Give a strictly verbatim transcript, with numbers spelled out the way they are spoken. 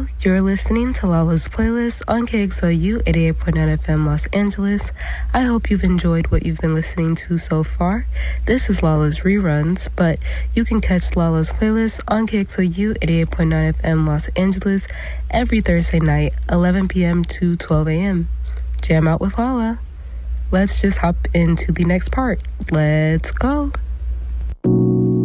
Hello, you're listening to Lala's Playlist on K X L U eighty-eight point nine F M Los Angeles. I hope you've enjoyed what you've been listening to so far. This is Lala's Reruns, but you can catch Lala's Playlist on K X L U eighty-eight point nine F M Los Angeles every Thursday night, eleven p.m. to twelve a.m. Jam out with Lala. Let's just hop into the next part. Let's go.